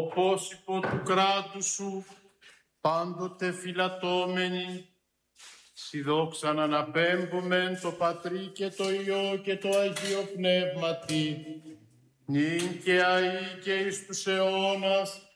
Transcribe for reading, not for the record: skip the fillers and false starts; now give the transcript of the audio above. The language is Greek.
όπως υπό του κράτους σου, πάντοτε φυλατώμενοι, σοι δόξαν αναπέμπομεν το Πατρί και το Υιό και το Αγίο Πνεύματι, νυν και αεί και εις τους αιώνας